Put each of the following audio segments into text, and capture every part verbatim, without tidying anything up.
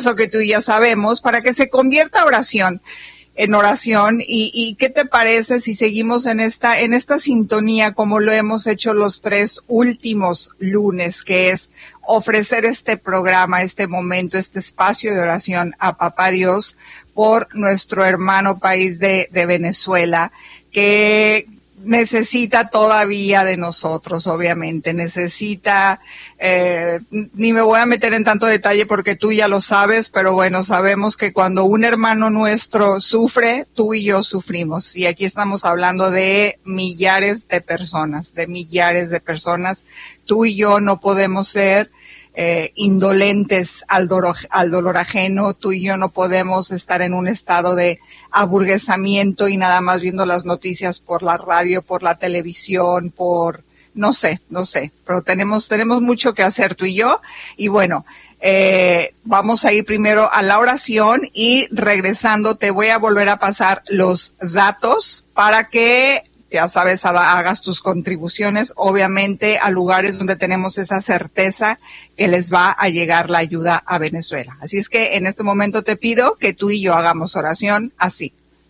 eso que tú y yo sabemos, para que se convierta a oración, en oración. Y, y ¿qué te parece si seguimos en esta, en esta sintonía como lo hemos hecho los tres últimos lunes, que es ofrecer este programa, este momento, este espacio de oración a Papá Dios por nuestro hermano país de, de Venezuela, que necesita todavía de nosotros, obviamente, necesita, eh, ni me voy a meter en tanto detalle porque tú ya lo sabes, pero bueno, sabemos que cuando un hermano nuestro sufre, tú y yo sufrimos. Y aquí estamos hablando de millares de personas, de millares de personas. Tú y yo no podemos ser Eh, indolentes al dolor, al dolor ajeno. Tú y yo no podemos estar en un estado de aburguesamiento y nada más viendo las noticias por la radio, por la televisión, por, no sé, no sé, pero tenemos, tenemos mucho que hacer tú y yo. Y bueno, eh, vamos a ir primero a la oración y regresando te voy a volver a pasar los datos para que, ya sabes, hagas tus contribuciones, obviamente, a lugares donde tenemos esa certeza que les va a llegar la ayuda a Venezuela. Así es que en este momento te pido que tú y yo hagamos oración así.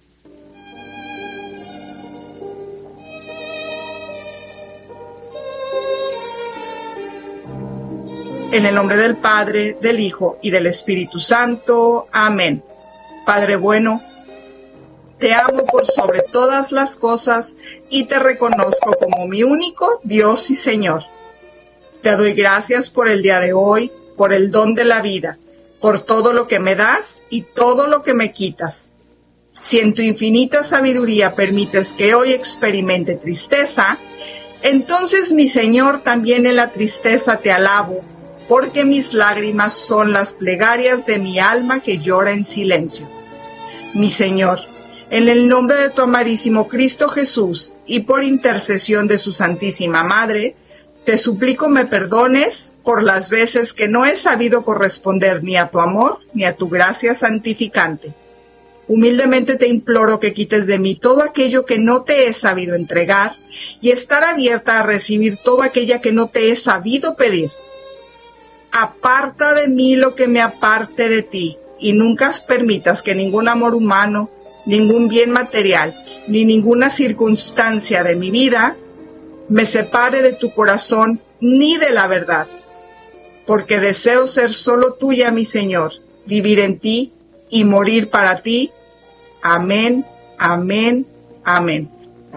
En el nombre del Padre, del Hijo y del Espíritu Santo. Amén. Padre bueno, te amo por sobre todas las cosas y te reconozco como mi único Dios y Señor. Te doy gracias por el día de hoy, por el don de la vida, por todo lo que me das y todo lo que me quitas. Si en tu infinita sabiduría permites que hoy experimente tristeza, entonces, mi Señor, también en la tristeza te alabo, porque mis lágrimas son las plegarias de mi alma que llora en silencio. Mi Señor, en el nombre de tu amadísimo Cristo Jesús y por intercesión de su Santísima Madre, te suplico me perdones por las veces que no he sabido corresponder ni a tu amor ni a tu gracia santificante. Humildemente te imploro que quites de mí todo aquello que no te he sabido entregar y estar abierta a recibir todo aquello que no te he sabido pedir. Aparta de mí lo que me aparte de ti y nunca permitas que ningún amor humano, ningún bien material, ni ninguna circunstancia de mi vida me separe de tu corazón ni de la verdad, porque deseo ser solo tuya, mi Señor, vivir en ti y morir para ti. Amén, amén, amén.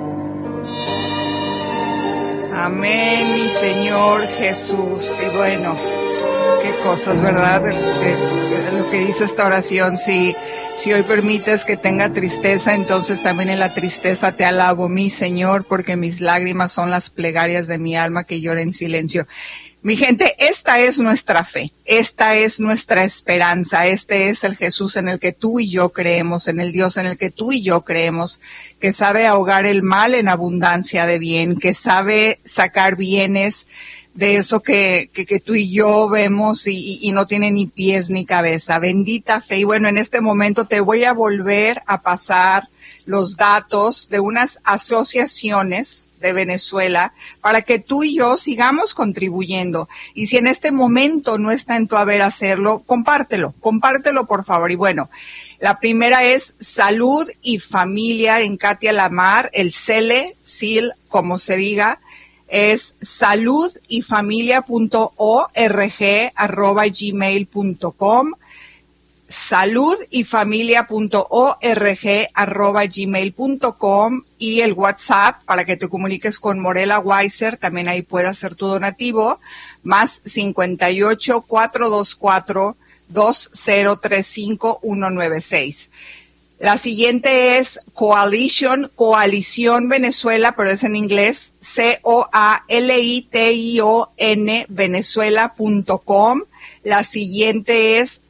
Amén, mi Señor Jesús. Y bueno, qué cosas, ¿verdad? De, de, de lo que dice esta oración. Si, si hoy permites que tenga tristeza, entonces también en la tristeza te alabo, mi Señor, porque mis lágrimas son las plegarias de mi alma que llora en silencio. Mi gente, esta es nuestra fe, esta es nuestra esperanza, este es el Jesús en el que tú y yo creemos, en el Dios en el que tú y yo creemos, que sabe ahogar el mal en abundancia de bien, que sabe sacar bienes de eso que, que, que tú y yo vemos y, y, y no tiene ni pies ni cabeza. Bendita fe. Y bueno, en este momento te voy a volver a pasar los datos de unas asociaciones de Venezuela para que tú y yo sigamos contribuyendo. Y si en este momento no está en tu haber hacerlo, compártelo, compártelo por favor. Y bueno, la primera es Salud y Familia en Katia Lamar, el CELE, S I L, como se diga, es salud y familia punto org arroba gmail punto com. salud y familia punto org arroba gmail punto com y el WhatsApp para que te comuniques con Morela Weiser, también ahí puedes hacer tu donativo, más cincuenta y ocho, cuatrocientos veinticuatro, dos cero tres cinco, uno nueve seis. La siguiente es Coalition, Coalición Venezuela, pero es en inglés, C O A L I T I O N, venezuela punto com. La siguiente es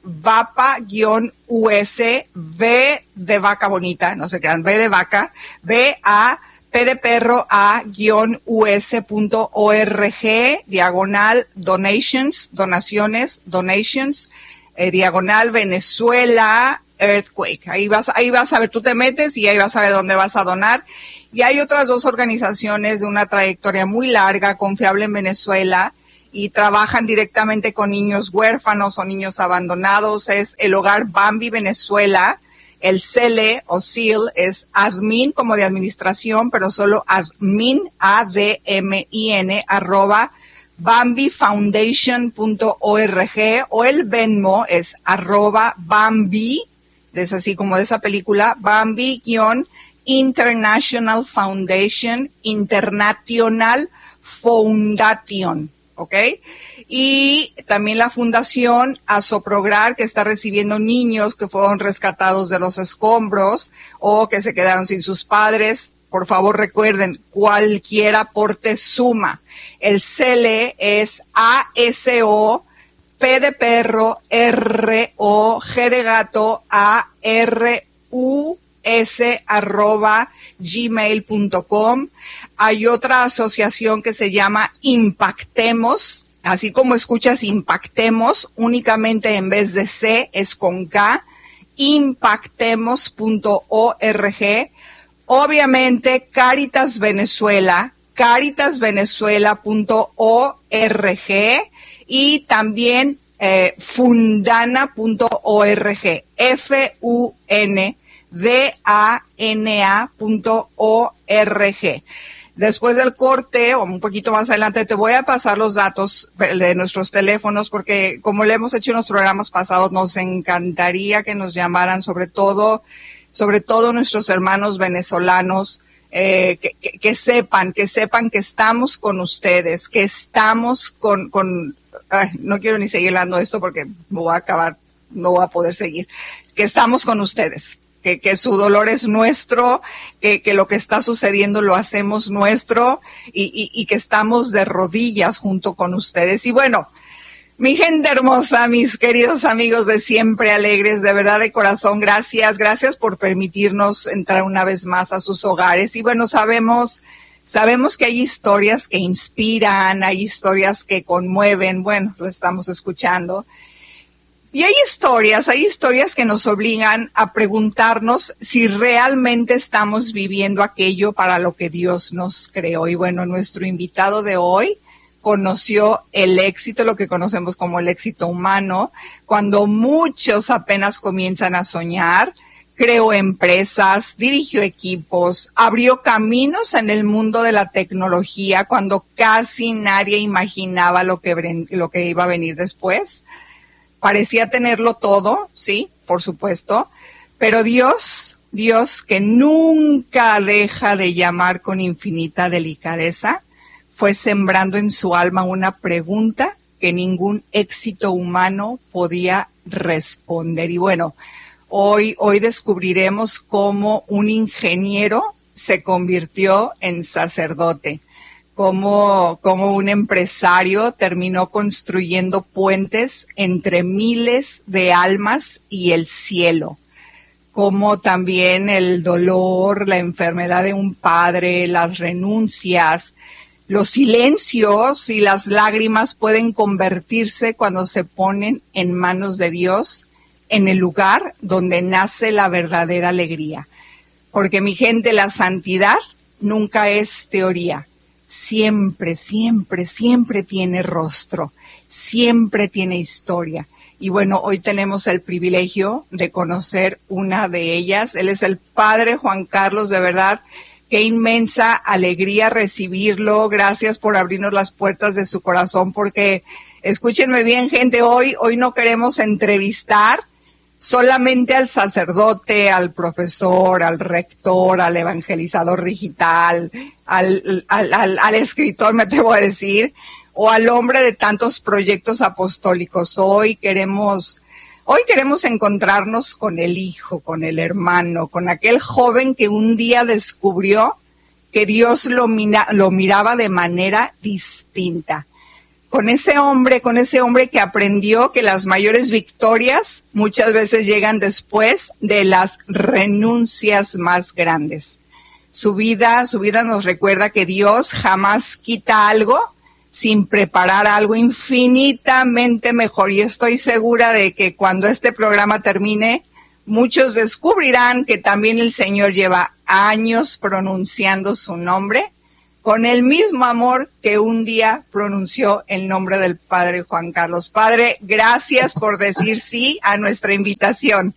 VAPA-U S, V de vaca bonita, no se crean, V de vaca, V A, P de perro, A-U S punto org, diagonal donations, donaciones, donations, eh, diagonal Venezuela, Earthquake. Ahí vas, ahí vas a ver, tú te metes y ahí vas a ver dónde vas a donar. Y hay otras dos organizaciones de una trayectoria muy larga, Confiable en Venezuela y trabajan directamente con niños huérfanos o niños abandonados. Es el Hogar Bambi Venezuela. El C E L E o S E A L es admin como de administración, pero solo admin, A D M I N, arroba bambi foundation punto org, o el Venmo es arroba Bambi, es así como de esa película, Bambi guión International Foundation, International Foundation, ¿ok? Y también la Fundación Asoprograr, que está recibiendo niños que fueron rescatados de los escombros o que se quedaron sin sus padres. Por favor, recuerden, cualquier aporte suma. El C E L E es A S O, P de perro, R O, G de gato, A R U S, arroba gmail punto com. Hay otra asociación que se llama Impactemos. Así como escuchas Impactemos, únicamente en vez de C es con K, impactemos punto org. Obviamente Cáritas Venezuela, cáritas venezuela punto org, y también eh, fundana punto org, F U N D A N A punto org. Después del corte, o un poquito más adelante, te voy a pasar los datos de nuestros teléfonos, porque como le hemos hecho en los programas pasados, nos encantaría que nos llamaran, sobre todo, sobre todo nuestros hermanos venezolanos, eh, que, que, que sepan, que sepan que estamos con ustedes, que estamos con, con, ay, no quiero ni seguir hablando de esto porque me voy a acabar, no voy a poder seguir, que estamos con ustedes. Que, que su dolor es nuestro, que, que lo que está sucediendo lo hacemos nuestro y, y, y que estamos de rodillas junto con ustedes. Y bueno, mi gente hermosa, mis queridos amigos de Siempre Alegres, de verdad de corazón, gracias, gracias por permitirnos entrar una vez más a sus hogares. Y bueno, sabemos, sabemos que hay historias que inspiran, hay historias que conmueven, bueno, lo estamos escuchando. Y hay historias, hay historias que nos obligan a preguntarnos si realmente estamos viviendo aquello para lo que Dios nos creó. Y bueno, nuestro invitado de hoy conoció el éxito, lo que conocemos como el éxito humano, cuando muchos apenas comienzan a soñar. Creó empresas, dirigió equipos, abrió caminos en el mundo de la tecnología cuando casi nadie imaginaba lo que, lo que iba a venir después. Parecía tenerlo todo, sí, por supuesto, pero Dios, Dios que nunca deja de llamar con infinita delicadeza, fue sembrando en su alma una pregunta que ningún éxito humano podía responder. Y bueno, hoy, hoy descubriremos cómo un ingeniero se convirtió en sacerdote. Cómo, cómo un empresario terminó construyendo puentes entre miles de almas y el cielo. Cómo también el dolor, la enfermedad de un padre, las renuncias, los silencios y las lágrimas pueden convertirse cuando se ponen en manos de Dios en el lugar donde nace la verdadera alegría. Porque mi gente, la santidad nunca es teoría. Siempre, siempre, siempre tiene rostro, siempre tiene historia. Y bueno, hoy tenemos el privilegio de conocer una de ellas. Él es el padre Juan Carlos, de verdad, qué inmensa alegría recibirlo. Gracias por abrirnos las puertas de su corazón, porque escúchenme bien, gente, hoy, hoy no queremos entrevistar solamente al sacerdote, al profesor, al rector, al evangelizador digital, al, al, al, al escritor, me atrevo a decir, o al hombre de tantos proyectos apostólicos. Hoy queremos, hoy queremos encontrarnos con el hijo, con el hermano, con aquel joven que un día descubrió que Dios lo, mira, lo miraba de manera distinta. Con ese hombre, con ese hombre que aprendió que las mayores victorias muchas veces llegan después de las renuncias más grandes. Su vida, su vida nos recuerda que Dios jamás quita algo sin preparar algo infinitamente mejor. Y estoy segura de que cuando este programa termine, muchos descubrirán que también el Señor lleva años pronunciando su nombre con el mismo amor que un día pronunció el nombre del padre Juan Carlos. Padre, gracias por decir sí a nuestra invitación.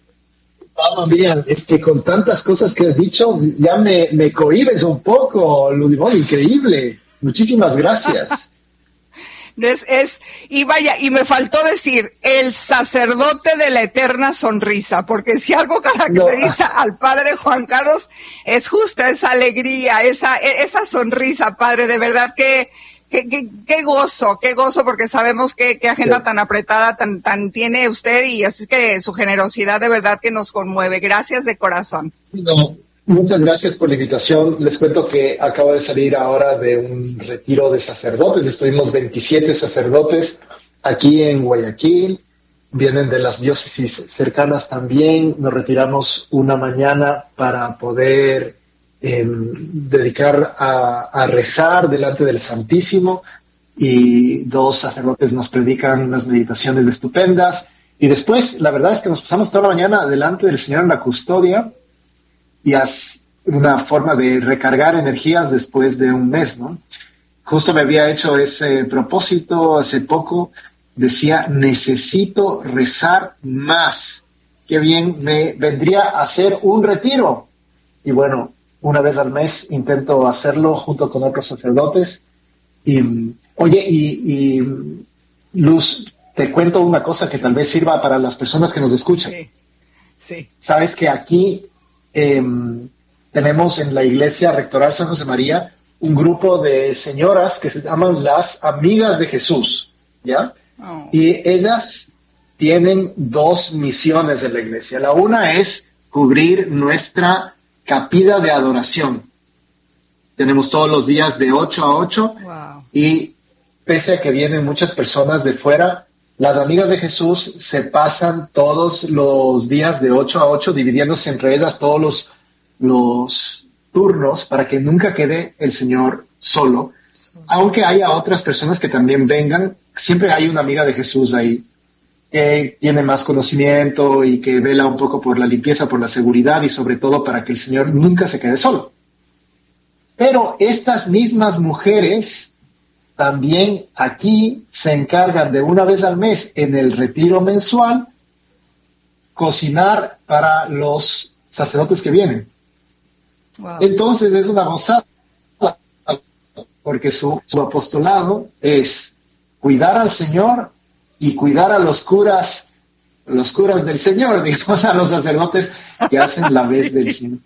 Mamma mía, es que con tantas cosas que has dicho, ya me, me cohibes un poco, Ludivón, increíble. Muchísimas gracias. Es, es, y vaya, y me faltó decir, el sacerdote de la eterna sonrisa, porque si algo caracteriza no. al padre Juan Carlos, es justo esa alegría, esa, esa sonrisa, padre, de verdad que, que, que, qué gozo, qué gozo, porque sabemos que, qué agenda sí. tan apretada, tan, tan tiene usted, y así que su generosidad de verdad que nos conmueve. Gracias de corazón. No. Muchas gracias por la invitación. Les cuento que acabo de salir ahora de un retiro de sacerdotes. Estuvimos veintisiete sacerdotes aquí en Guayaquil. Vienen de las diócesis cercanas también. Nos retiramos una mañana para poder eh, dedicar a, a rezar delante del Santísimo. Y dos sacerdotes nos predican unas meditaciones estupendas. Y después, la verdad es que nos pasamos toda la mañana delante del Señor en la custodia. Y es una forma de recargar energías después de un mes, ¿no? Justo me había hecho ese propósito hace poco, decía, necesito rezar más. Qué bien me vendría a hacer un retiro. Y bueno, una vez al mes intento hacerlo junto con otros sacerdotes. Y, oye, y, y Luz, te cuento una cosa que tal vez sirva para las personas que nos escuchan. Sí, sí. Sabes que aquí Eh, tenemos en la iglesia Rectoral San José María un grupo de señoras que se llaman las Amigas de Jesús, ¿ya? Oh. Y ellas tienen dos misiones en la iglesia. La una es cubrir nuestra capilla de adoración. Tenemos todos los días de ocho a ocho. Wow. Y pese a que vienen muchas personas de fuera, las Amigas de Jesús se pasan todos los días de ocho a ocho, dividiéndose entre ellas todos los, los turnos para que nunca quede el Señor solo. Aunque haya otras personas que también vengan, siempre hay una Amiga de Jesús ahí que tiene más conocimiento y que vela un poco por la limpieza, por la seguridad y sobre todo para que el Señor nunca se quede solo. Pero estas mismas mujeres también aquí se encargan de una vez al mes en el retiro mensual cocinar para los sacerdotes que vienen. Wow. Entonces es una gozada porque su, su apostolado es cuidar al Señor y cuidar a los curas, los curas del Señor, digamos, a los sacerdotes que hacen la vez sí. del Señor.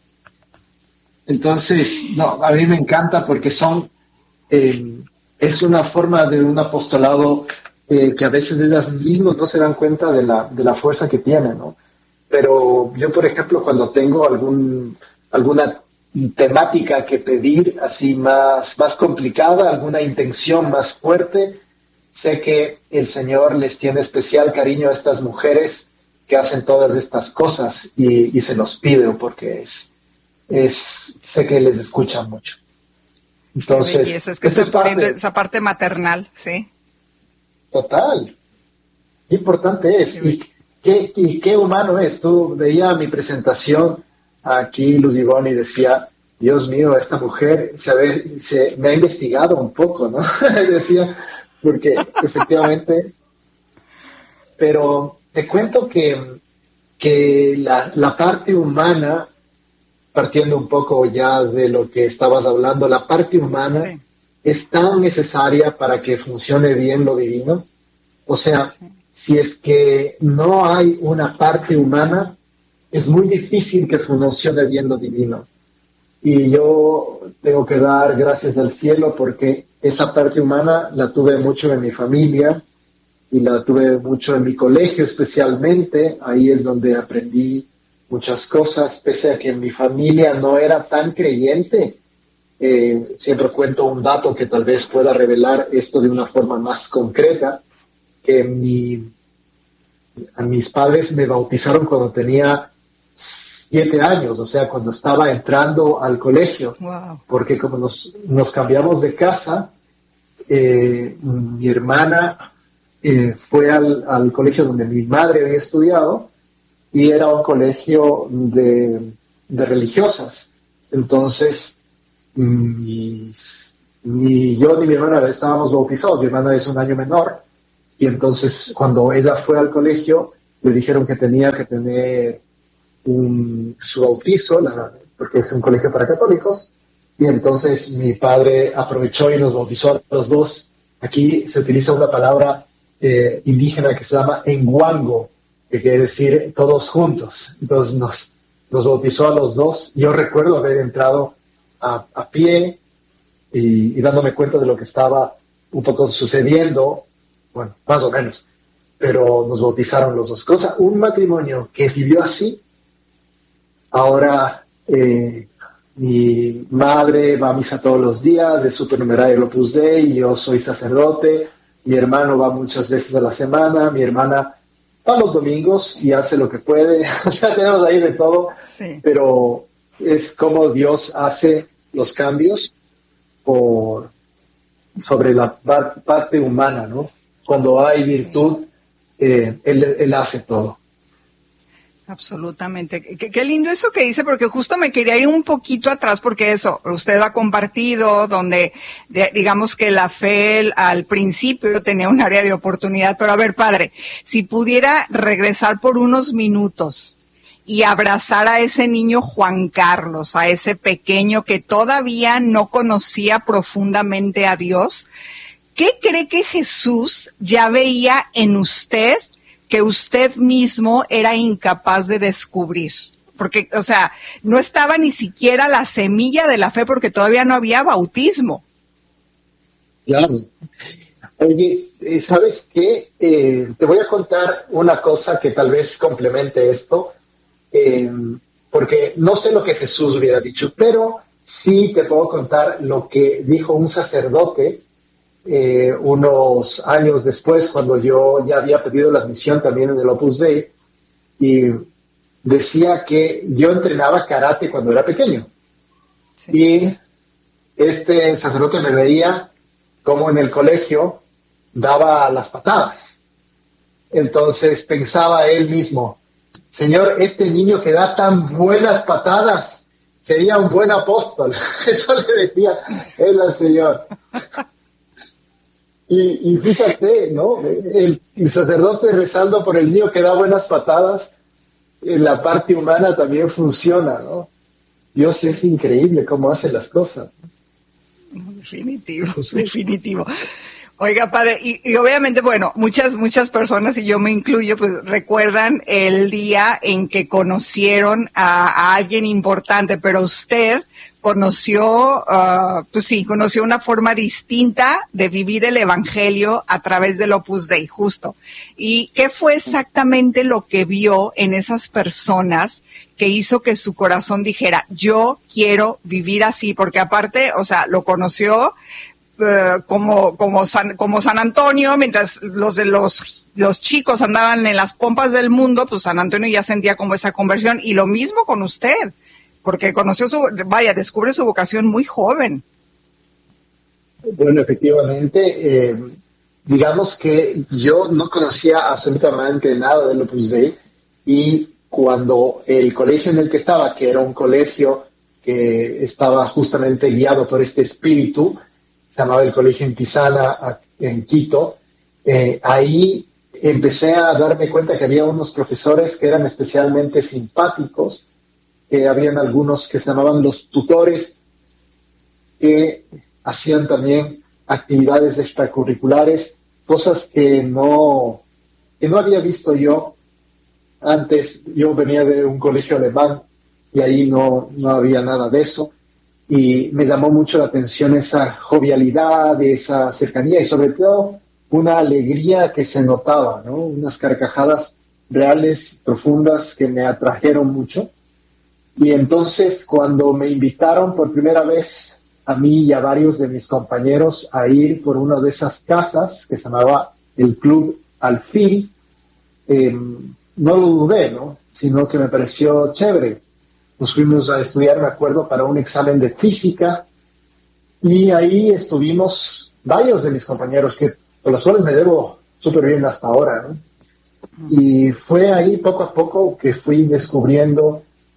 Entonces, no, a mí me encanta porque son... Eh, es una forma de un apostolado eh, que a veces ellas mismas no se dan cuenta de la, de la fuerza que tienen, ¿no? Pero yo, por ejemplo, cuando tengo algún, alguna temática que pedir así más, más complicada, alguna intención más fuerte, sé que el Señor les tiene especial cariño a estas mujeres que hacen todas estas cosas y, y se los pide porque es, es, sé que les escuchan mucho. Entonces, sí, es que estoy poniendo parte, esa parte maternal, sí. Total. Qué importante es. Sí. Y, qué, y qué humano es. Tú veías mi presentación aquí, Luz Ivonne, y decía, Dios mío, esta mujer se, ve, se me ha investigado un poco, ¿no? Decía, porque efectivamente. Pero te cuento que, que la, la parte humana, partiendo un poco ya de lo que estabas hablando, la parte humana sí. es tan necesaria para que funcione bien lo divino. O sea, sí. si es que no hay una parte humana, es muy difícil que funcione bien lo divino. Y yo tengo que dar gracias al cielo porque esa parte humana la tuve mucho en mi familia y la tuve mucho en mi colegio especialmente. Ahí es donde aprendí muchas cosas, pese a que en mi familia no era tan creyente. Eh, siempre cuento un dato que tal vez pueda revelar esto de una forma más concreta, que mi, a mis padres me bautizaron cuando tenía siete años, o sea, cuando estaba entrando al colegio, wow. porque como nos, nos cambiamos de casa, eh, mi hermana eh, fue al, al colegio donde mi madre había estudiado, y era un colegio de, de religiosas. Entonces, mis, ni yo ni mi hermana estábamos bautizados. Mi hermana es un año menor, y entonces cuando ella fue al colegio le dijeron que tenía que tener un, su bautizo, la, porque es un colegio para católicos, y entonces mi padre aprovechó y nos bautizó a los dos. Aquí se utiliza una palabra eh, indígena que se llama enguango, que quiere decir todos juntos. Entonces nos, nos bautizó a los dos. Yo recuerdo haber entrado a, a pie y, y dándome cuenta de lo que estaba un poco sucediendo, bueno, más o menos, pero nos bautizaron los dos. Cosa, un matrimonio que vivió así, ahora eh, mi madre va a misa todos los días, de supernumerario Opus Dei, yo soy sacerdote, mi hermano va muchas veces a la semana, mi hermana va los domingos y hace lo que puede, o sea, tenemos ahí de todo, sí. Pero es como Dios hace los cambios por sobre la par- parte humana, ¿no? Cuando hay virtud, sí. eh, él, él hace todo. Absolutamente. Qué, qué lindo eso que dice, porque justo me quería ir un poquito atrás, porque eso, usted ha compartido, donde de, digamos que la fe al principio tenía un área de oportunidad, pero a ver, padre, si pudiera regresar por unos minutos y abrazar a ese niño Juan Carlos, a ese pequeño que todavía no conocía profundamente a Dios, ¿qué cree que Jesús ya veía en usted que usted mismo era incapaz de descubrir? Porque, o sea, no estaba ni siquiera la semilla de la fe porque todavía no había bautismo. Claro. Oye, ¿sabes qué? Eh, te voy a contar una cosa que tal vez complemente esto, eh, porque no sé lo que Jesús hubiera dicho, pero sí te puedo contar lo que dijo un sacerdote Eh, unos años después, cuando yo ya había pedido la admisión también en el Opus Dei, y decía que yo entrenaba karate cuando era pequeño. Sí. Y este sacerdote me veía como en el colegio daba las patadas. Entonces pensaba él mismo, Señor, este niño que da tan buenas patadas sería un buen apóstol. Eso le decía él al Señor. Y, y fíjate, ¿no? El, el sacerdote rezando por el niño que da buenas patadas, en la parte humana también funciona, ¿no? Dios es increíble cómo hace las cosas. Definitivo, definitivo. Oiga, padre, y, y obviamente, bueno, muchas, muchas personas, y yo me incluyo, pues recuerdan el día en que conocieron a, a alguien importante, pero usted conoció, uh, pues sí, conoció una forma distinta de vivir el evangelio a través del Opus Dei, justo. ¿Y qué fue exactamente lo que vio en esas personas que hizo que su corazón dijera, yo quiero vivir así? Porque aparte, o sea, lo conoció uh, como, como San, como San Antonio, mientras los de los, los chicos andaban en las pompas del mundo, pues San Antonio ya sentía como esa conversión, y lo mismo con usted. Porque conoció su, vaya, descubre su vocación muy joven. Bueno, efectivamente, eh, digamos que yo no conocía absolutamente nada del Opus Dei, y cuando el colegio en el que estaba, que era un colegio que estaba justamente guiado por este espíritu, se llamaba el Colegio Intisana en Quito, eh, ahí empecé a darme cuenta que había unos profesores que eran especialmente simpáticos. Eh, habían algunos que se llamaban los tutores, que hacían también actividades extracurriculares, cosas que no, que no había visto yo antes. Yo venía de un colegio alemán y ahí no, no había nada de eso, y me llamó mucho la atención esa jovialidad, esa cercanía y sobre todo una alegría que se notaba, ¿no? Unas carcajadas reales, profundas, que me atrajeron mucho. Y entonces, cuando me invitaron por primera vez a mí y a varios de mis compañeros a ir por una de esas casas que se llamaba el Club Alfil, eh, no lo dudé, ¿no? Sino que me pareció chévere. Nos fuimos a estudiar, me acuerdo, para un examen de física, y ahí estuvimos varios de mis compañeros, que con los cuales me llevo súper bien hasta ahora, ¿no? Y fue ahí poco a poco que fui descubriendo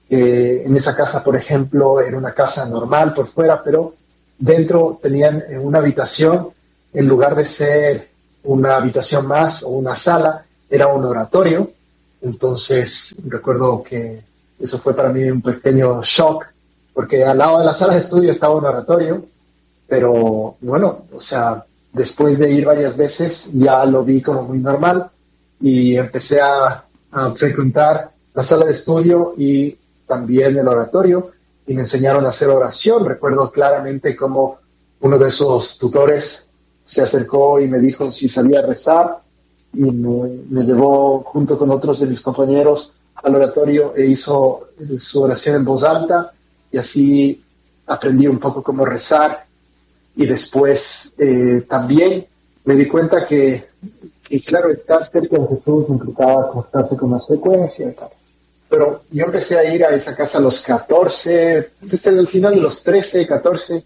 Eh, en esa casa, por ejemplo, era una casa normal por fuera, pero dentro tenían una habitación, en lugar de ser una habitación más o una sala, era un oratorio. Entonces recuerdo que eso fue para mí un pequeño shock, porque al lado de la sala de estudio estaba un oratorio, pero bueno, o sea, después de ir varias veces ya lo vi como muy normal y empecé a, a frecuentar la sala de estudio y también el oratorio, y me enseñaron a hacer oración. Recuerdo claramente cómo uno de esos tutores se acercó y me dijo si sabía rezar, y me, me llevó junto con otros de mis compañeros al oratorio e hizo su oración en voz alta, y así aprendí un poco cómo rezar. Y después eh, también me di cuenta que, que, claro, estar cerca de Jesús implicaba acostarse con más frecuencia y tal. Pero yo empecé a ir a esa casa a los catorce, desde el final de los trece, catorce,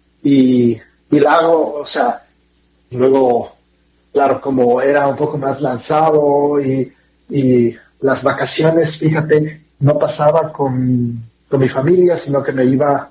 y, y la hago, o sea, luego, claro, como era un poco más lanzado y, y las vacaciones, fíjate, no pasaba con, con mi familia, sino que me iba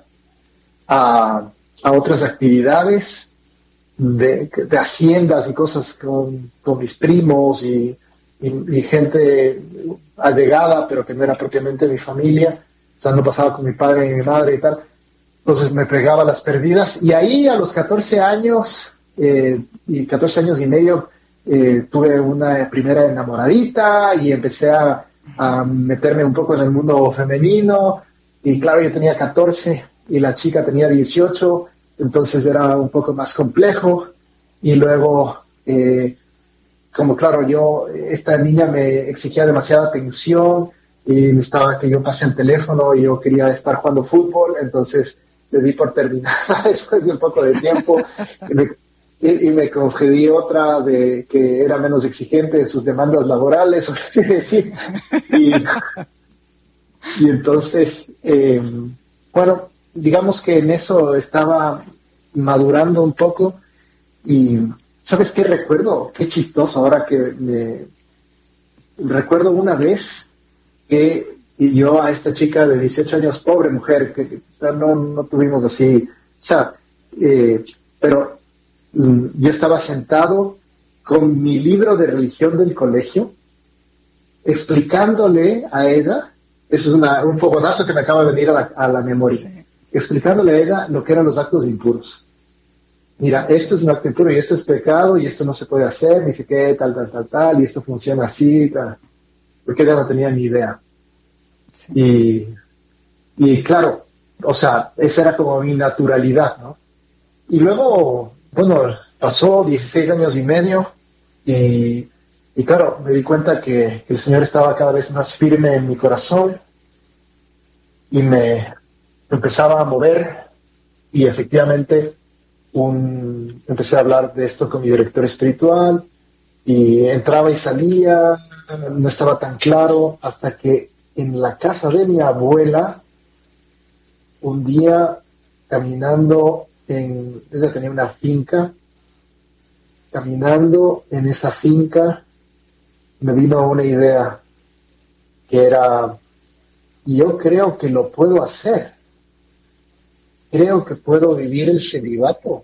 a, a otras actividades de, de haciendas y cosas con, con mis primos y, y, y gente allegada, pero que no era propiamente mi familia. O sea, no pasaba con mi padre y mi madre y tal. Entonces me pegaba las perdidas, y ahí a los catorce años eh, y catorce años y medio eh, tuve una primera enamoradita y empecé a, a meterme un poco en el mundo femenino. Y claro, yo tenía catorce y la chica tenía dieciocho, entonces era un poco más complejo. Y luego eh, como claro, yo, esta niña me exigía demasiada atención y necesitaba que yo pase el teléfono y yo quería estar jugando fútbol, entonces le di por terminada después de un poco de tiempo y me, y, y me concedí otra de que era menos exigente en sus demandas laborales, por así decir. Y, y entonces, eh, bueno, digamos que en eso estaba madurando un poco. Y ¿sabes qué recuerdo? Qué chistoso ahora que me... Recuerdo una vez que yo a esta chica de dieciocho años, pobre mujer, que, que no, no tuvimos así, o sea, eh, pero mm, yo estaba sentado con mi libro de religión del colegio, explicándole a ella, eso es una, un fogonazo que me acaba de venir a la, a la memoria, sí. Explicándole a ella lo que eran los actos impuros. Mira, esto es un acto impuro y esto es pecado y esto no se puede hacer, ni sé qué, tal, tal, tal, tal, y esto funciona así, tal, porque ella no tenía ni idea. Sí. Y, y claro, o sea, esa era como mi naturalidad, ¿no? Y luego, bueno, pasó dieciséis años y medio y, y claro, me di cuenta que, que el Señor estaba cada vez más firme en mi corazón y me empezaba a mover y efectivamente Un, empecé a hablar de esto con mi director espiritual y entraba y salía, no estaba tan claro, hasta que en la casa de mi abuela, un día caminando en, ella tenía una finca, caminando en esa finca me vino una idea que era, yo creo que lo puedo hacer. Creo que puedo vivir el celibato.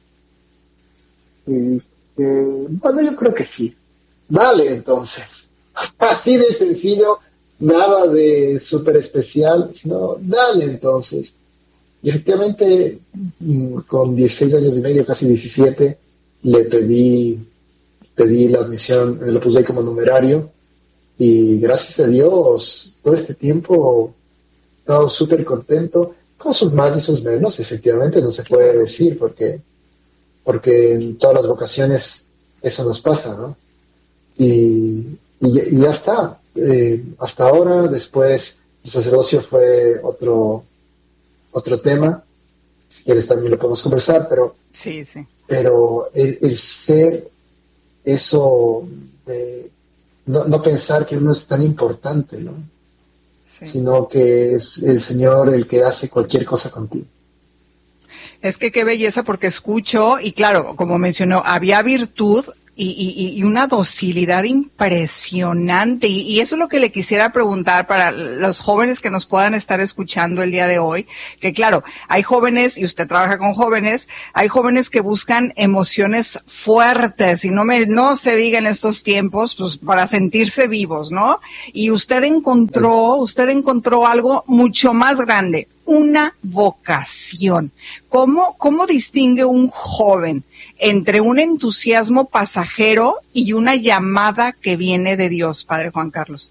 Y dije, bueno, yo creo que sí. Dale, entonces. Así de sencillo, nada de súper especial, sino dale, entonces. Y efectivamente, con dieciséis años y medio, casi diecisiete, le pedí, pedí la admisión, lo puse ahí como numerario, y gracias a Dios, todo este tiempo he estado súper contento. Con sus más y sus menos, efectivamente, no se puede decir, porque, porque en todas las vocaciones eso nos pasa, ¿no? Y, y, y ya está. Eh, hasta ahora, después, el sacerdocio fue otro, otro tema. Si quieres también lo podemos conversar, pero, sí, sí. pero el, el ser eso de no, no pensar que uno es tan importante, ¿no? Sí. Sino que es el Señor el que hace cualquier cosa contigo. Es que qué belleza, porque escucho, y claro, como mencionó, había virtud Y, y, y una docilidad impresionante. Y, y eso es lo que le quisiera preguntar para los jóvenes que nos puedan estar escuchando el día de hoy. Que claro, hay jóvenes, y usted trabaja con jóvenes, hay jóvenes que buscan emociones fuertes, y no me, no se diga en estos tiempos, pues para sentirse vivos, ¿no? Y usted encontró, usted encontró algo mucho más grande, una vocación. ¿Cómo, cómo distingue un joven entre un entusiasmo pasajero y una llamada que viene de Dios, Padre Juan Carlos?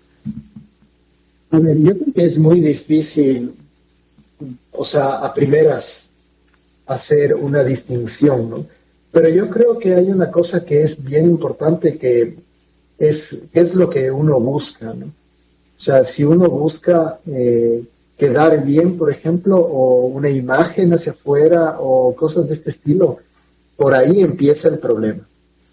A ver, yo creo que es muy difícil, o sea, a primeras, hacer una distinción, ¿no? Pero yo creo que hay una cosa que es bien importante, que es, que es lo que uno busca, ¿no? O sea, si uno busca eh, quedar bien, por ejemplo, o una imagen hacia afuera, o cosas de este estilo, por ahí empieza el problema.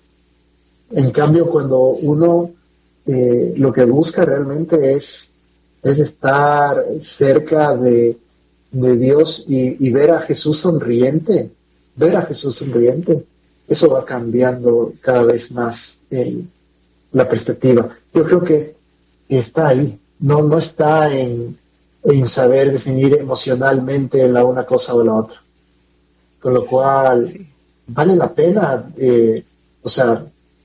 En cambio, cuando uno eh, lo que busca realmente es, es estar cerca de, de Dios y, y ver a Jesús sonriente, ver a Jesús sonriente, eso va cambiando cada vez más eh, la perspectiva. Yo creo que está ahí, no, no está en, en saber definir emocionalmente la una cosa o la otra. Con lo cual... Sí. Vale la pena, eh, o sea,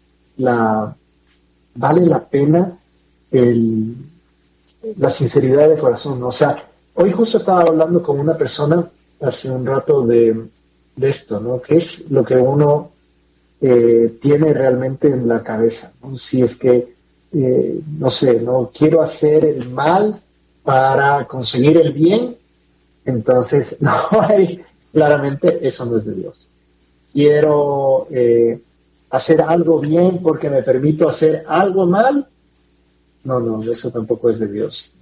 la, vale la pena el, la sinceridad de corazón, ¿no? O sea, hoy justo estaba hablando con una persona hace un rato de, de esto, ¿no? ¿Qué es lo que uno eh, tiene realmente en la cabeza, ¿no? Si es que, eh, no sé, no quiero hacer el mal para conseguir el bien, entonces no hay, claramente eso no es de Dios. Quiero eh, hacer algo bien porque me permito hacer algo mal. No, no, eso tampoco es de Dios.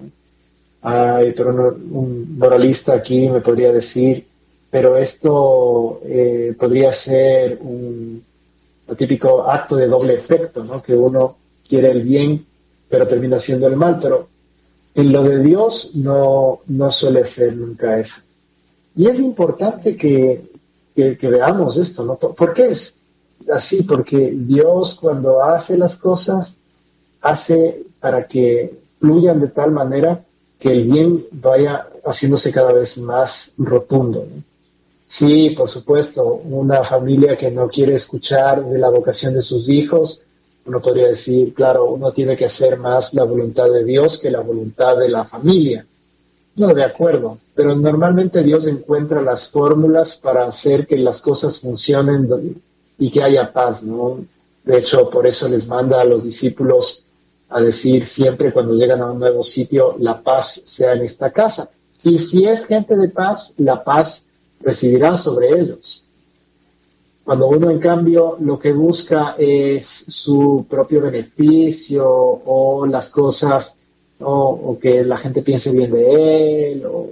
Ay, pero no, un moralista aquí me podría decir, pero esto eh, podría ser un, un típico acto de doble efecto, ¿no? Que uno quiere el bien, pero termina haciendo el mal. Pero en lo de Dios no, no suele ser nunca eso. Y es importante que Que, que veamos esto, ¿no? ¿Por, ¿Por qué es así? Porque Dios, cuando hace las cosas, hace para que fluyan de tal manera que el bien vaya haciéndose cada vez más rotundo, ¿no? Sí, por supuesto, una familia que no quiere escuchar de la vocación de sus hijos, uno podría decir, claro, uno tiene que hacer más la voluntad de Dios que la voluntad de la familia. No, de acuerdo, pero normalmente Dios encuentra las fórmulas para hacer que las cosas funcionen y que haya paz, ¿no? De hecho, por eso les manda a los discípulos a decir siempre cuando llegan a un nuevo sitio, la paz sea en esta casa. Y si es gente de paz, la paz residirá sobre ellos. Cuando uno, en cambio, lo que busca es su propio beneficio o las cosas... O, o que la gente piense bien de él, o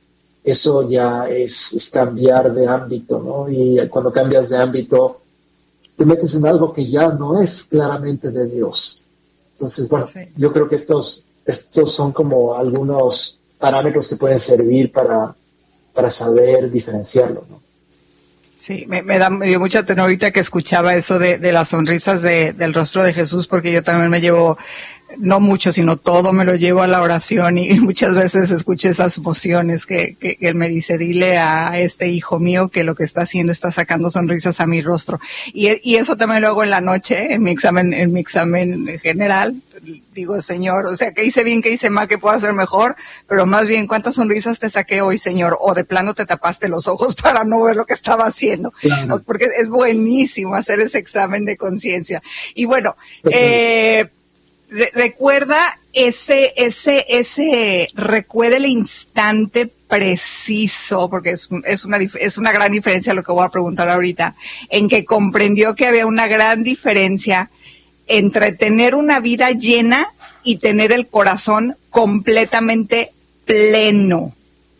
eso ya es, es cambiar de ámbito, ¿no? Y cuando cambias de ámbito, te metes en algo que ya no es claramente de Dios. Entonces, bueno, sí. Yo creo que estos, estos son como algunos parámetros que pueden servir para, para saber diferenciarlo, ¿no? Sí, me, me, da, me dio mucha ternura ahorita que escuchaba eso de, de las sonrisas de, del rostro de Jesús, porque yo también me llevo, no mucho, sino todo me lo llevo a la oración, y muchas veces escucho esas emociones que, que, que él me dice, dile a este hijo mío que lo que está haciendo está sacando sonrisas a mi rostro. Y, y eso también lo hago en la noche, en mi examen, en mi examen general. Digo, Señor, o sea, que hice bien, que hice mal, que puedo hacer mejor, pero más bien, ¿cuántas sonrisas te saqué hoy, Señor? O de plano te tapaste los ojos para no ver lo que estaba haciendo. Claro. Porque es buenísimo hacer ese examen de conciencia. Y bueno, eh, re- recuerda ese, ese, ese, recuerda el instante preciso, porque es, es una, es una gran diferencia lo que voy a preguntar ahorita, en que comprendió que había una gran diferencia entre tener una vida llena y tener el corazón completamente pleno.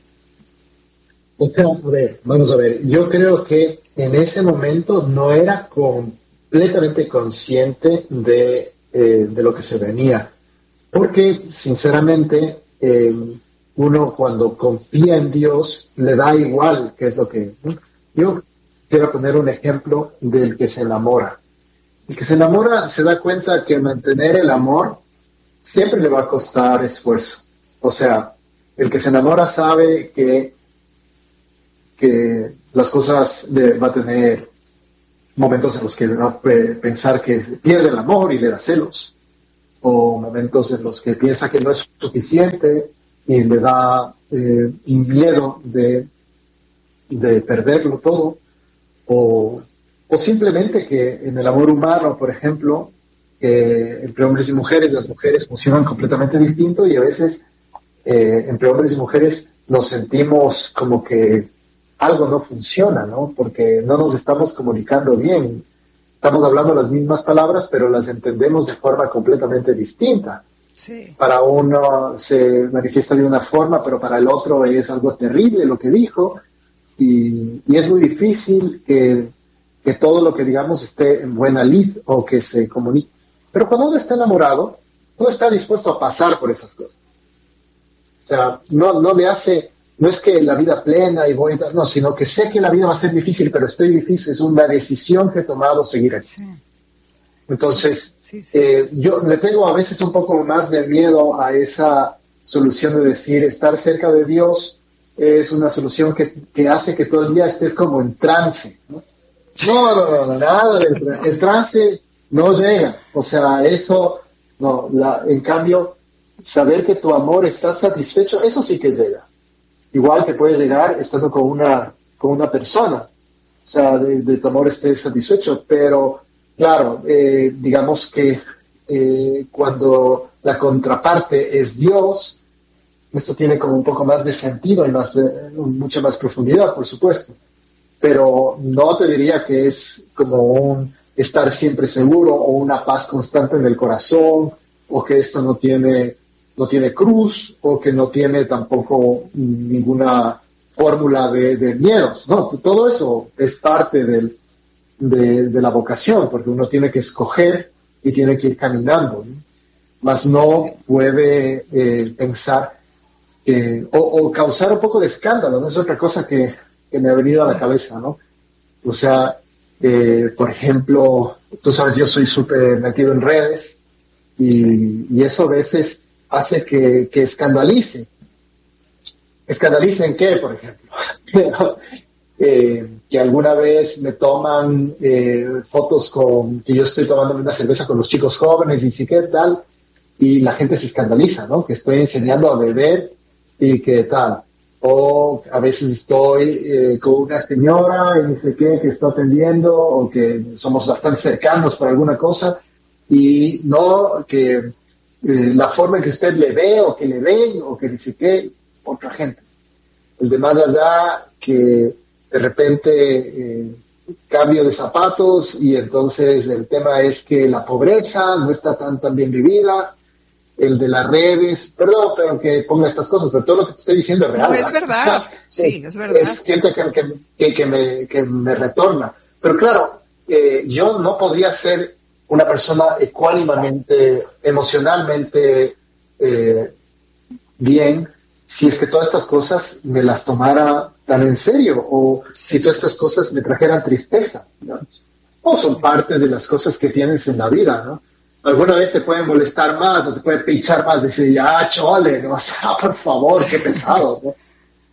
O sea, a ver, vamos a ver, yo creo que en ese momento no era completamente consciente de, eh, de lo que se venía, porque sinceramente eh, uno cuando confía en Dios le da igual qué es lo que... Yo quiero poner un ejemplo del que se enamora. El que se enamora se da cuenta que mantener el amor siempre le va a costar esfuerzo. O sea, el que se enamora sabe que, que las cosas le, va a tener momentos en los que va a pensar que pierde el amor y le da celos, o momentos en los que piensa que no es suficiente y le da eh, miedo de, de perderlo todo, o, o simplemente que en el amor humano, por ejemplo, que entre hombres y mujeres, las mujeres funcionan completamente distinto y a veces eh, entre hombres y mujeres nos sentimos como que algo no funciona, ¿no? Porque no nos estamos comunicando bien. Estamos hablando las mismas palabras, pero las entendemos de forma completamente distinta. Sí. Para uno se manifiesta de una forma, pero para el otro es algo terrible lo que dijo, y, y es muy difícil que, que todo lo que digamos esté en buena lid o que se comunique. Pero cuando uno está enamorado, uno está dispuesto a pasar por esas cosas. O sea, no, no me hace... No es que la vida plena y voy, no, sino que sé que la vida va a ser difícil, pero estoy difícil, es una decisión que he tomado seguir aquí. Sí. Entonces, Sí, sí, sí. Eh, yo le tengo a veces un poco más de miedo a esa solución de decir, estar cerca de Dios es una solución que, que hace que todo el día estés como en trance, ¿no? No, no, no, no, nada, el, el trance no llega, o sea, eso, no, la, en cambio, saber que tu amor está satisfecho, eso sí que llega. Igual que puede llegar estando con una, con una persona, o sea, de, de tu amor estés satisfecho, pero claro, eh, digamos que eh, cuando la contraparte es Dios, esto tiene como un poco más de sentido y más de, mucha más profundidad, por supuesto, pero no te diría que es como un estar siempre seguro o una paz constante en el corazón, o que esto no tiene no tiene cruz, o que no tiene tampoco ninguna fórmula de, de miedos. No, todo eso es parte del, de, de la vocación, porque uno tiene que escoger y tiene que ir caminando, ¿no? Mas no puede eh, pensar que, o, o causar un poco de escándalo, ¿no? Es otra cosa que, que me ha venido a la cabeza, ¿no? O sea, eh, por ejemplo, tú sabes, yo soy súper metido en redes y, sí. y eso a veces hace que, que escandalice. ¿Escandalice en qué, por ejemplo? eh, que alguna vez me toman eh, fotos con que yo estoy tomando una cerveza con los chicos jóvenes y sí que tal, y la gente se escandaliza, ¿no? Que estoy enseñando a beber y que tal. O a veces estoy eh, con una señora y no sé qué, que está atendiendo, o que somos bastante cercanos por alguna cosa, y no que Eh, la forma en que usted le ve o que le ven o que dice que otra gente. El de más allá que de repente eh, cambio de zapatos y entonces el tema es que la pobreza no está tan, tan bien vivida. El de las redes, perdón, pero que ponga estas cosas, pero todo lo que te estoy diciendo es real. No, es verdad, o sea, sí, es, es verdad. Es gente que, que, que, que, me, que me retorna. Pero claro, eh, yo no podría ser una persona ecuánimamente, emocionalmente eh, bien, si es que todas estas cosas me las tomara tan en serio, o si todas estas cosas me trajeran tristeza, ¿no? O son parte de las cosas que tienes en la vida, ¿no? Alguna vez te pueden molestar más, o te pueden pinchar más, decir, ya, chole, ¿no? O sea, por favor, qué pesado, ¿no?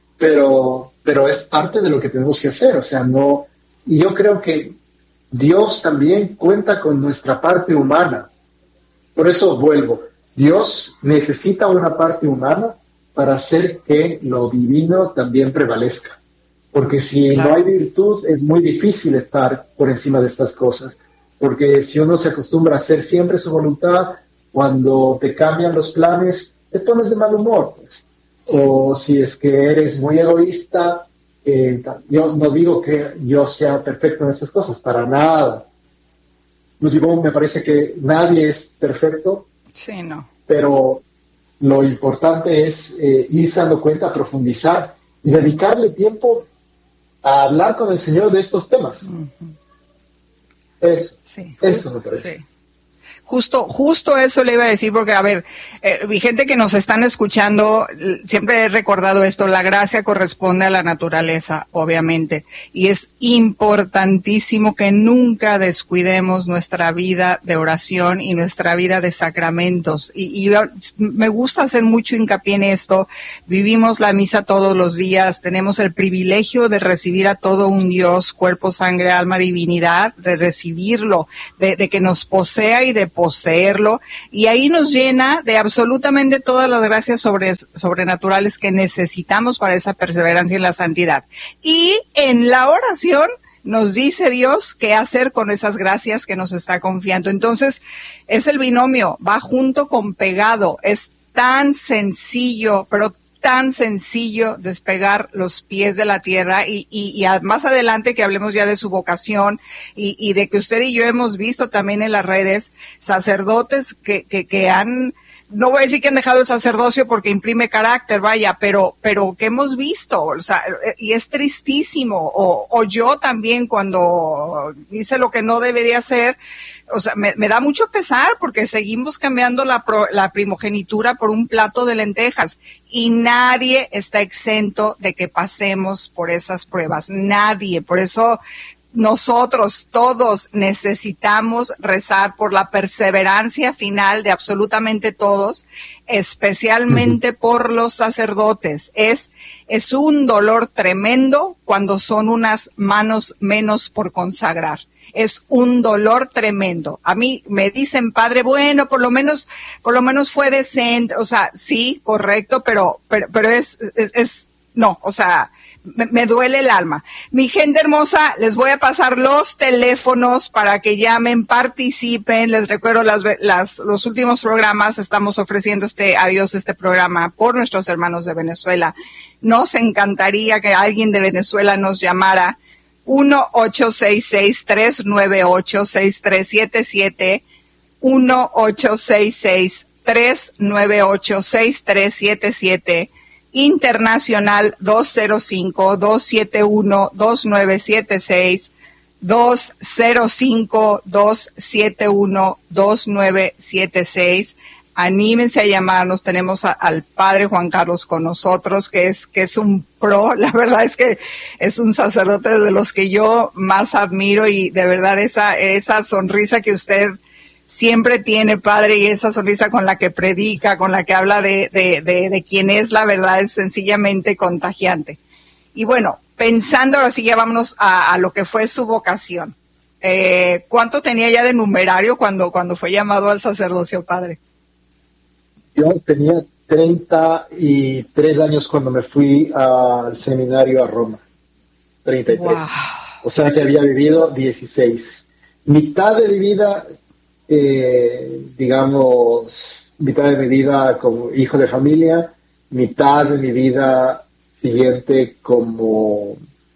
Pero, pero es parte de lo que tenemos que hacer, o sea, no, y yo creo que Dios también cuenta con nuestra parte humana. Por eso vuelvo. Dios necesita una parte humana para hacer que lo divino también prevalezca. Porque si claro. no hay virtud, es muy difícil estar por encima de estas cosas. Porque si uno se acostumbra a hacer siempre su voluntad, cuando te cambian los planes, te pones de mal humor, pues. O si es que eres muy egoísta, Eh, yo no digo que yo sea perfecto en estas cosas, para nada. Pues digo, me parece que nadie es perfecto. Sí, no. Pero lo importante es eh, irse dando cuenta, profundizar y dedicarle tiempo a hablar con el Señor de estos temas. Uh-huh. Eso, sí, eso me parece. Sí. Justo, justo eso le iba a decir, porque, a ver, eh, mi gente que nos están escuchando, siempre he recordado esto, la gracia corresponde a la naturaleza, obviamente, y es importantísimo que nunca descuidemos nuestra vida de oración y nuestra vida de sacramentos, y, y me gusta hacer mucho hincapié en esto. Vivimos la misa todos los días, tenemos el privilegio de recibir a todo un Dios, cuerpo, sangre, alma, divinidad, de recibirlo, de, de que nos posea y de poseerlo, y ahí nos llena de absolutamente todas las gracias sobre, sobrenaturales que necesitamos para esa perseverancia en la santidad. Y en la oración nos dice Dios qué hacer con esas gracias que nos está confiando. Entonces, es el binomio, va junto con pegado, es tan sencillo, pero tan sencillo despegar los pies de la tierra, y, y, y a, más adelante que hablemos ya de su vocación y, y de que usted y yo hemos visto también en las redes sacerdotes que, que, que han, no voy a decir que han dejado el sacerdocio porque imprime carácter, vaya, pero, pero que hemos visto, o sea, y es tristísimo, o, o yo también cuando hice lo que no debería hacer. O sea, me, me da mucho pesar porque seguimos cambiando la, pro, la primogenitura por un plato de lentejas, y nadie está exento de que pasemos por esas pruebas, nadie. Por eso nosotros todos necesitamos rezar por la perseverancia final de absolutamente todos, especialmente por los sacerdotes. Es, es un dolor tremendo cuando son unas manos menos por consagrar. Es un dolor tremendo. A mí me dicen, padre, bueno, por lo menos, por lo menos fue decente, o sea, sí, correcto, pero, pero, pero es, es, es, no, o sea, me, me duele el alma. Mi gente hermosa, les voy a pasar los teléfonos para que llamen, participen. Les recuerdo las, las, los últimos programas, estamos ofreciendo este, a Dios este programa por nuestros hermanos de Venezuela. Nos encantaría que alguien de Venezuela nos llamara. uno ocho seis seis, tres nueve ocho, seis tres siete siete, uno ocho seis seis, tres nueve ocho, seis tres siete siete, internacional dos cero cinco, dos siete uno, dos nueve siete seis, dos cero cinco, dos siete uno, dos nueve siete seis. Anímense a llamarnos. Tenemos a, al padre Juan Carlos con nosotros, que es, que es un pro. La verdad es que es un sacerdote de los que yo más admiro, y de verdad esa, esa sonrisa que usted siempre tiene, padre, y esa sonrisa con la que predica, con la que habla de, de, de, de quién es, la verdad es sencillamente contagiante. Y bueno, pensando, ahora sí ya vámonos a, a lo que fue su vocación. Eh, ¿cuánto tenía ya de numerario cuando, cuando fue llamado al sacerdocio, padre? Yo tenía treinta y tres años cuando me fui al seminario a Roma. treinta y tres. Wow. O sea que había vivido dieciséis. Mitad de mi vida, eh, digamos, mitad de mi vida como hijo de familia, mitad de mi vida siguiente como,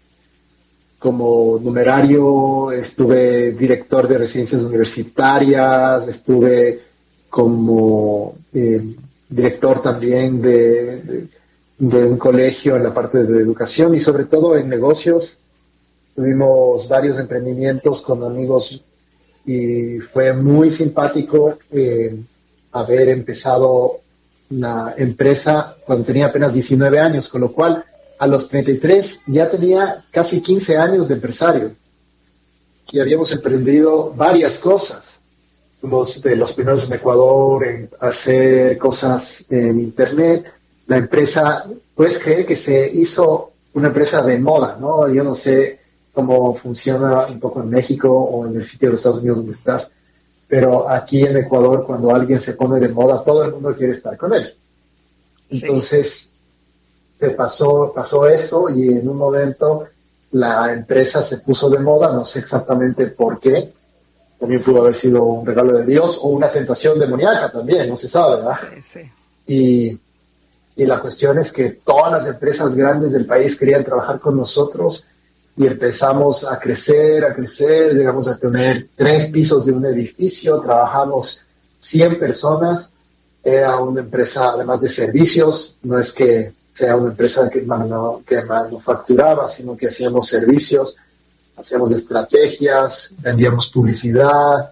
como numerario. Estuve director de residencias universitarias, estuve como eh, director también de, de, de un colegio en la parte de educación, y sobre todo en negocios. Tuvimos varios emprendimientos con amigos y fue muy simpático eh, haber empezado la empresa cuando tenía apenas diecinueve años, con lo cual a los treinta y tres ya tenía casi quince años de empresario y habíamos emprendido varias cosas. Fuimos de los primeros en Ecuador en hacer cosas en internet. La empresa, puedes creer que se hizo una empresa de moda, ¿no? Yo no sé cómo funciona un poco en México o en el sitio de los Estados Unidos donde estás, pero aquí en Ecuador, cuando alguien se pone de moda, todo el mundo quiere estar con él. Entonces, sí. se pasó, pasó eso, y en un momento la empresa se puso de moda, no sé exactamente por qué. También pudo haber sido un regalo de Dios o una tentación demoníaca también, no se sabe, ¿verdad? Sí, sí. Y, y la cuestión es que todas las empresas grandes del país querían trabajar con nosotros, y empezamos a crecer, a crecer, llegamos a tener tres pisos de un edificio, trabajamos cien personas, era una empresa además de servicios, no es que sea una empresa que, manu, que manufacturaba, sino que hacíamos servicios, hacíamos estrategias, vendíamos publicidad,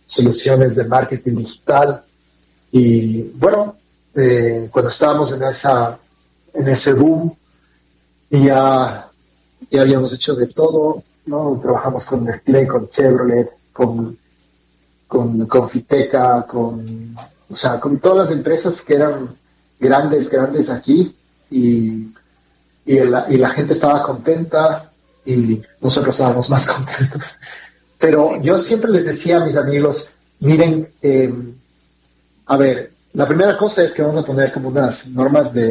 soluciones de marketing digital. Y bueno, eh, cuando estábamos en esa en ese boom, ya, ya habíamos hecho de todo, ¿no? Trabajamos con Nestlé, con Chevrolet, con, con, con Fiteca, con, o sea, con todas las empresas que eran grandes, grandes aquí, y, y, la, y la gente estaba contenta y nosotros estábamos más contentos. Pero yo siempre les decía a mis amigos, miren, eh, a ver, la primera cosa es que vamos a poner como unas normas de